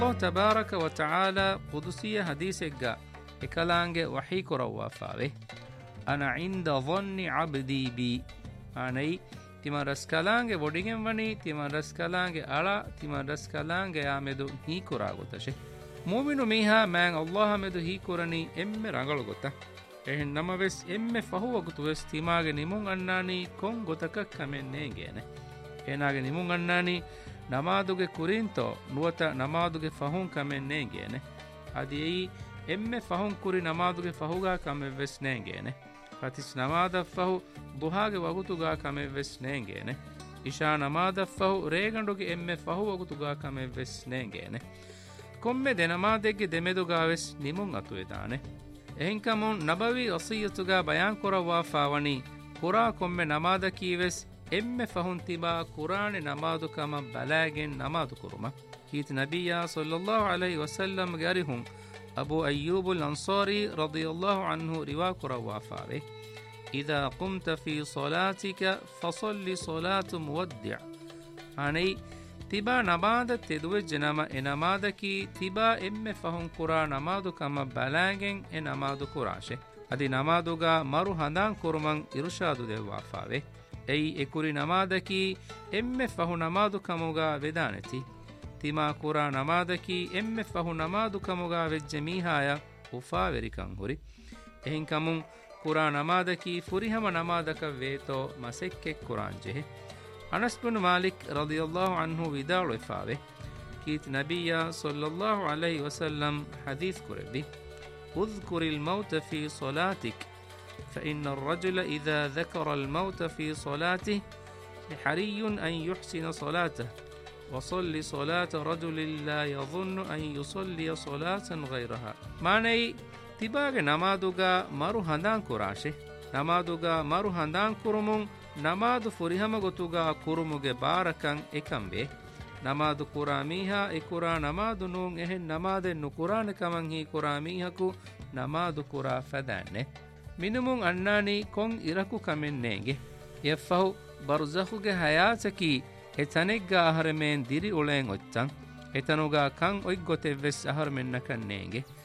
الله تبارك وتعالى قدسية حديثك إكلانge وحي كروا فاوه أنا عند ظن عبدي بي أني تما رسكلانge وڈگم وني تما رسكلانge ألا تما رسكلانge آمدو هي كرا گوتشه مومنو ميها مان الله مدو هي كرني إم رنگلو گوتا එහෙන් නමවෙස් එම්මෙ ෆහුවගුතු වෙස් තිමාගේ නිමුන් අන්නානී කොන් ගොතක කමෙන්නේ ගේනේ එනාගේ නිමුන් අන්නානී නමාදුගේ කුරින්තෝ නුවත නමාදුගේ ෆහුන් කමෙන්නේ ගේනේ අදී එයි එම්මෙ ෆහුන් කුරි නමාදුගේ ෆහුගා කමෙවස් නේ ගේනේ පතිස් නමාද ෆහු දුහාගේ වගුතුගා කමෙවස් නේ ගේනේ ඉෂා නමාද ෆහු රේගඬුගේ එම්මෙ ෆහුවගුතුගා කමෙවස් නේ ගේනේ කොම්මෙ දෙනමාදෙක්ගේ දෙමෙදුගා වෙස් නිමුන් අතුවේ දානේ එහෙන්කමුන් නබවි වසියතුගා බයන් කරවා ෆාවනි කුරා කොම්මෙ නමාද කීවෙස් එම්මෙ ෆහුන් තිබා කුරානේ නමාදුකම බලාගෙන් නමාදු කුරුම කීත නබියා සල්ලල්ලාහු අලයිහි වසල්ලම් ගරිහුම් අබූ අය්යූබුල් අන්සාරි රදියල්ලාහු අන්හු රිවා කරවා ෆාවේ ඉදා කුම්ත ෆී සලාතික ෆසල්ලි සලාතු මුවද්දිዕ අනේ තිබා නමාද තෙදුවෙජ්ජ නම එනමාදකී තිබා එම්මෙ ෆහුන් කුරා නමාදුකම බලාගෙන් එ නමාදු කුරාෂෙ අදි නමාදුගා මරු හඳාන් කුරුමන් ඉරුෂාදු දෙවවා ෆාවේ එයි එකුරි නමාදකී එම්මෙ ෆහු නමාදුකමුගා වෙදානෙති තිමා කුරා නමාදකී එම්මෙ ෆහු නමාදුකමුගා වෙජ්ජ මීහාය උෆාවෙරිකං හුරි එහින් කමුන් කුරා නමාදකී ෆුරිහම නමාදක වේතෝ මසෙක්කෙක් කුරාන්ජෙහෙ أنس بن مالك رضي الله عنه وداع فاوه كيت نبي صلى الله عليه وسلم حديث كربي اذكر الموت في صلاتك فإن الرجل إذا ذكر الموت في صلاته حري أن يحسن صلاته وصل صلاة رجل لا يظن أن يصلي صلاة غيرها معنى تباغ نمادوغا مرو هندان كراشه نمادوغا مرو هندان كرمون ನಮಾದು ಫುರಿಹಮ ಗೊತುಗಾ ಕುರುಮುಗೆ ಬಾರಕಂ ಎಕಂಬೆ ನಮಾದು ಕುರಾಮೀಹಾ ಎಕುರಾ ನಮಾದು ನೂಂ ಎಹೆನ್ ನಮಾದೆ ನುಕುರಾನ ಕಮಂ ಹಿ ಕುರಾಮೀಹಕು ನಮಾದು ಕುರಾ ಫದಾನೆ ಮಿನುಮುಂ ಅಣ್ಣಾನಿ ಕೊಂ ಇರಕು ಕಮೆನ್ನೇಗೆ ಎಫ್ಫಹು ಬರ್ಜಖುಗೆ ಹಯಾತಕಿ ಎತನೆಗ್ಗಾ ಅಹರಮೆನ್ ದಿರಿ ಉಳೆನ್ ಒಚ್ಚಂ ಎತನುಗಾ ಕಂ ಒಯ್ಗೊತೆವ್ವೆಸ್ ಅಹರಮೆನ್ ನಕನ್ನೇಗೆ